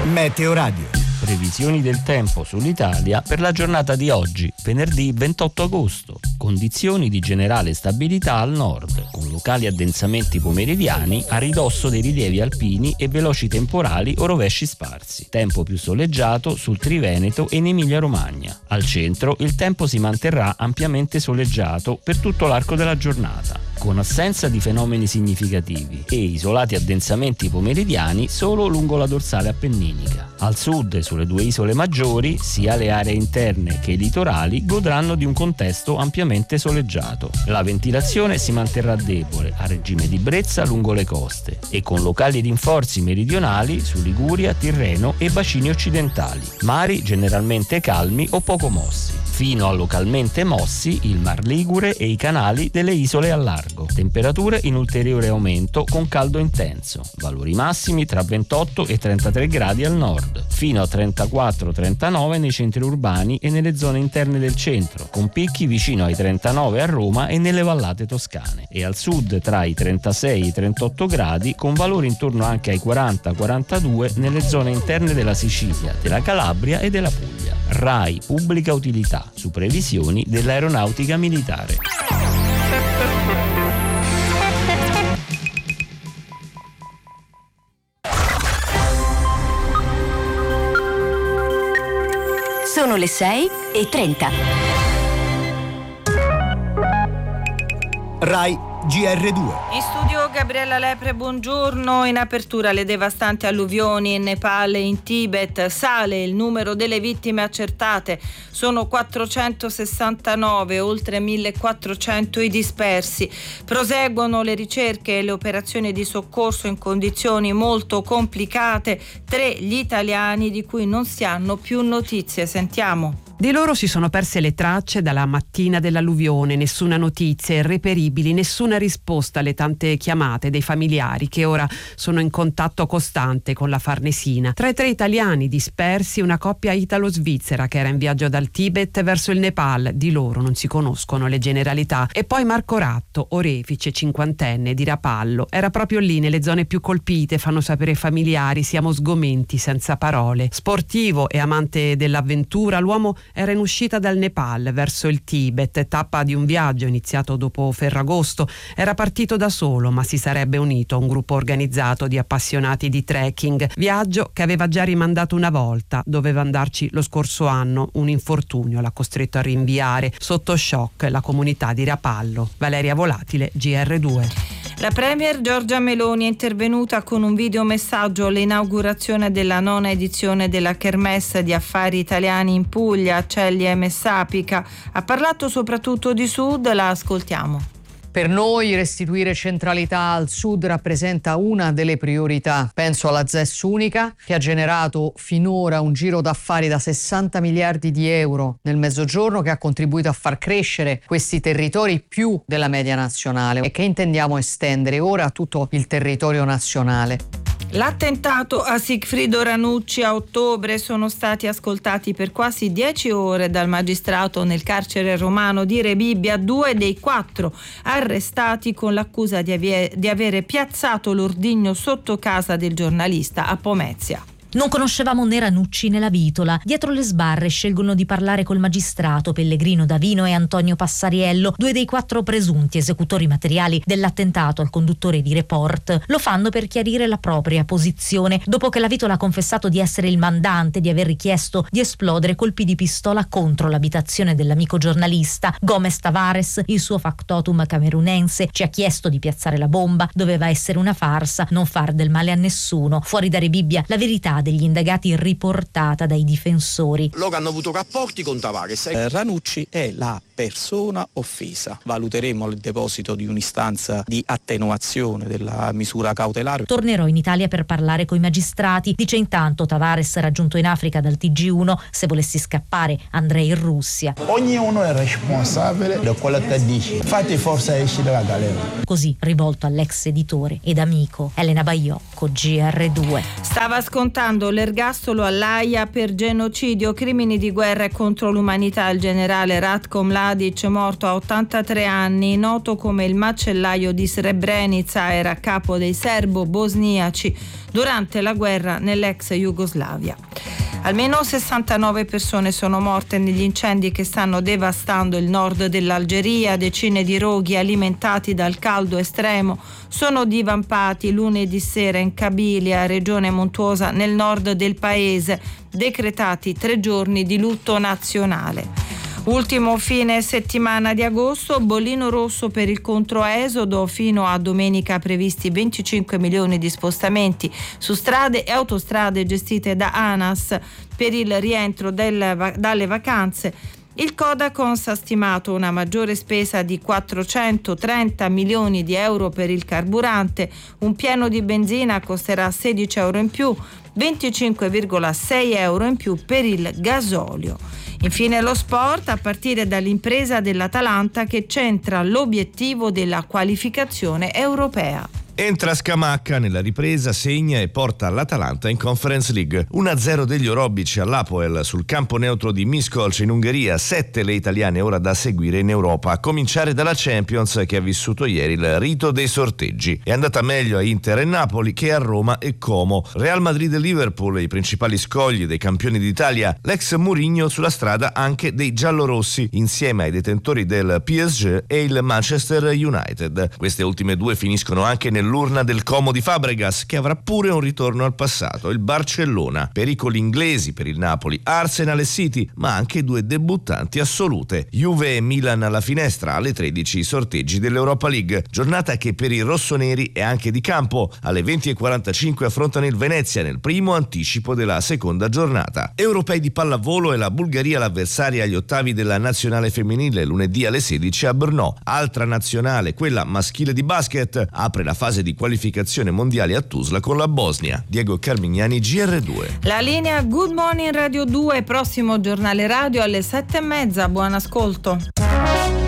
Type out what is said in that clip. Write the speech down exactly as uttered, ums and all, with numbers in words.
Meteo Radio. Previsioni del tempo sull'Italia per la giornata di oggi, venerdì ventotto agosto. Condizioni di generale stabilità al nord, con locali addensamenti pomeridiani a ridosso dei rilievi alpini e veloci temporali o rovesci sparsi. Tempo più soleggiato sul Triveneto e in Emilia-Romagna. Al centro il tempo si manterrà ampiamente soleggiato per tutto l'arco della giornata, con assenza di fenomeni significativi e isolati addensamenti pomeridiani solo lungo la dorsale appenninica. Al sud e sulle due isole maggiori, sia le aree interne che i litorali godranno di un contesto ampiamente soleggiato. La ventilazione si manterrà debole a regime di brezza lungo le coste e con locali rinforzi meridionali su Liguria, Tirreno e bacini occidentali. Mari generalmente calmi o poco mossi. Fino a localmente mossi il Mar Ligure e i canali delle isole al largo. Temperature in ulteriore aumento con caldo intenso. Valori massimi tra ventotto e trentatré gradi al nord, fino a trentaquattro trentanove nei centri urbani e nelle zone interne del centro, con picchi vicino ai trentanove a Roma e nelle vallate toscane. E al sud tra i trentasei e i trentotto gradi, con valori intorno anche ai quaranta quarantadue nelle zone interne della Sicilia, della Calabria e della Puglia. RAI Pubblica Utilità, su previsioni dell'Aeronautica Militare. Sono le sei e trenta. RAI G R due. In studio Gabriella Lepre, buongiorno. In apertura le devastanti alluvioni in Nepal e in Tibet. Sale il numero delle vittime accertate, sono quattrocentosessantanove, oltre millequattrocento i dispersi. Proseguono le ricerche e le operazioni di soccorso in condizioni molto complicate. Tre gli italiani di cui non si hanno più notizie. Sentiamo. Di loro si sono perse le tracce dalla mattina dell'alluvione, nessuna notizia, irreperibili, nessuna risposta alle tante chiamate dei familiari che ora sono in contatto costante con la Farnesina. Tra i tre italiani dispersi una coppia italo-svizzera che era in viaggio dal Tibet verso il Nepal, di loro non si conoscono le generalità. E poi Marco Ratto, orefice cinquantenne di Rapallo, era proprio lì nelle zone più colpite, fanno sapere i familiari, siamo sgomenti senza parole. Sportivo e amante dell'avventura, l'uomo era in uscita dal Nepal verso il Tibet, tappa di un viaggio iniziato dopo Ferragosto. Era partito da solo, ma si sarebbe unito a un gruppo organizzato di appassionati di trekking. Viaggio che aveva già rimandato una volta, doveva andarci lo scorso anno. Un infortunio l'ha costretto a rinviare. Sotto shock la comunità di Rapallo. Valeria Volatile, G R due. La premier Giorgia Meloni è intervenuta con un videomessaggio all'inaugurazione della nona edizione della Kermesse di Affari Italiani in Puglia, a Celje e Messapica. Ha parlato soprattutto di Sud, la ascoltiamo. Per noi restituire centralità al Sud rappresenta una delle priorità. Penso alla Z E S unica, che ha generato finora un giro d'affari da sessanta miliardi di euro nel Mezzogiorno, che ha contribuito a far crescere questi territori più della media nazionale e che intendiamo estendere ora a tutto il territorio nazionale. L'attentato a Sigfrido Ranucci a ottobre. Sono stati ascoltati per quasi dieci ore dal magistrato nel carcere romano di Rebibbia due dei quattro arrestati con l'accusa di, avere, di avere piazzato l'ordigno sotto casa del giornalista a Pomezia. Non conoscevamo né Ranucci né la Vitola. Dietro le sbarre scelgono di parlare col magistrato Pellegrino Davino e Antonio Passariello, due dei quattro presunti esecutori materiali dell'attentato al conduttore di Report. Lo fanno per chiarire la propria posizione, dopo che la Vitola ha confessato di essere il mandante, di aver richiesto di esplodere colpi di pistola contro l'abitazione dell'amico giornalista. Gomez Tavares, il suo factotum camerunense, ci ha chiesto di piazzare la bomba, doveva essere una farsa, non far del male a nessuno. Fuori da Rebibbia la verità degli indagati riportata dai difensori. Loro hanno avuto rapporti con Tavares. Eh, Ranucci è la persona offesa. Valuteremo il deposito di un'istanza di attenuazione della misura cautelare. Tornerò in Italia per parlare coi magistrati, dice intanto Tavares, raggiunto in Africa dal T G uno. Se volessi scappare andrei in Russia. Ognuno è responsabile di quello che dici. Fatti forza esci dalla galera. Così rivolto all'ex editore ed amico Elena Baiocco, G R due. Stava scontando l'ergastolo all'Aia per genocidio, crimini di guerra e contro l'umanità il generale Ratko Mladic, Mladic, morto a ottantatré anni, noto come il macellaio di Srebrenica, era capo dei serbo-bosniaci durante la guerra nell'ex Jugoslavia. Almeno sessantanove persone sono morte negli incendi che stanno devastando il nord dell'Algeria. Decine di roghi alimentati dal caldo estremo sono divampati lunedì sera in Kabilia, regione montuosa nel nord del paese, decretati tre giorni di lutto nazionale. Ultimo fine settimana di agosto, bollino rosso per il controesodo. Fino a domenica previsti venticinque milioni di spostamenti su strade e autostrade gestite da ANAS per il rientro del, dalle vacanze. Il Codacons ha stimato una maggiore spesa di quattrocentotrenta milioni di euro per il carburante. Un pieno di benzina costerà sedici euro in più, venticinque virgola sei euro in più per il gasolio. Infine lo sport, a partire dall'impresa dell'Atalanta che centra l'obiettivo della qualificazione europea. Entra Scamacca nella ripresa, segna e porta l'Atalanta in Conference League. uno a zero degli orobici all'Apoel sul campo neutro di Miskolc in Ungheria. Sette le italiane ora da seguire in Europa, a cominciare dalla Champions che ha vissuto ieri il rito dei sorteggi. È andata meglio a Inter e Napoli che a Roma e Como. Real Madrid e Liverpool, i principali scogli dei campioni d'Italia. L'ex Mourinho sulla strada anche dei giallorossi, insieme ai detentori del P S G e il Manchester United. Queste ultime due finiscono anche nel l'urna del Como di Fabregas, che avrà pure un ritorno al passato, il Barcellona. Pericoli inglesi per il Napoli, Arsenal e City, ma anche due debuttanti assolute. Juve e Milan alla finestra, alle tredici i sorteggi dell'Europa League. Giornata che per i rossoneri è anche di campo. Alle venti e quarantacinque affrontano il Venezia nel primo anticipo della seconda giornata. Europei di pallavolo e la Bulgaria l'avversaria agli ottavi della nazionale femminile lunedì alle sedici a Brno. Altra nazionale, quella maschile di basket, apre la fase di qualificazione mondiale a Tuzla con la Bosnia. Diego Carmignani, G R due. La linea Good Morning Radio due, prossimo giornale radio alle sette e mezza. Buon ascolto.